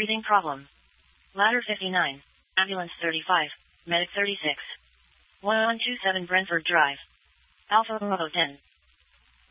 Breathing problem. Ladder 59. Ambulance 35. Medic 36. 1127 Brentford Drive. Alpha Bravo 10.